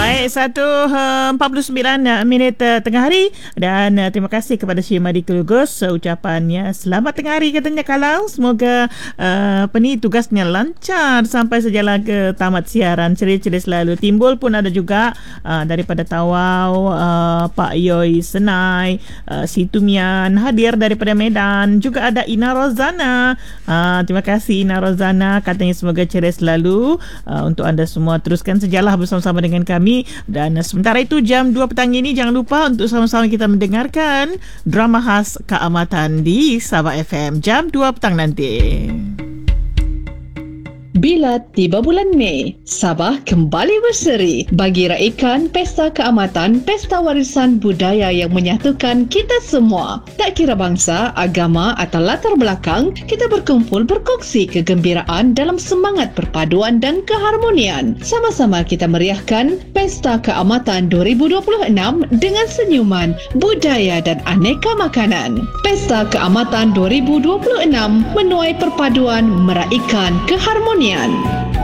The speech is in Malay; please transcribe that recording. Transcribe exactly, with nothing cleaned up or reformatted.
Baik, satu empat puluh sembilan minit uh, tengah hari. Dan uh, terima kasih kepada Syimadi Kelugus uh, ucapannya. Selamat tengah hari katanya Kalau. Semoga uh, apa ni, tugasnya lancar sampai sejalan ke tamat siaran. Ceria-ceria selalu. Timbul pun ada juga uh, daripada Tawau, uh, Pak Yoi Senai, uh, Situmian hadir daripada Medan. Juga ada Ina Rozana. Uh, terima kasih Ina Rozana. Katanya semoga ceria selalu. Uh, untuk anda semua teruskan sejalan bersama-sama dengan kami. Dan sementara itu jam dua petang ini jangan lupa untuk sama-sama kita mendengarkan drama khas keamatan di Sabah F M jam dua petang nanti. Bila tiba bulan Mei, Sabah kembali berseri bagi raikan Pesta Keamatan, Pesta Warisan Budaya yang menyatukan kita semua. Tak kira bangsa, agama atau latar belakang, kita berkumpul berkongsi kegembiraan dalam semangat perpaduan dan keharmonian. Sama-sama kita meriahkan Pesta Keamatan dua ribu dua puluh enam dengan senyuman, budaya dan aneka makanan. Pesta Keamatan dua ribu dua puluh enam menuai perpaduan, meraikan keharmonian.